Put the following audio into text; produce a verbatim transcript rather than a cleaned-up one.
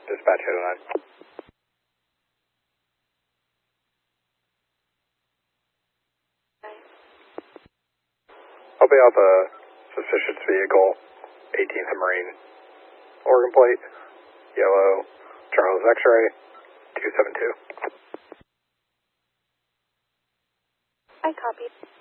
Dispatch eight oh nine. I'll be out the suspicious vehicle, eighteenth Marine, Oregon plate, yellow, Charles X-ray, two seven two. I copy.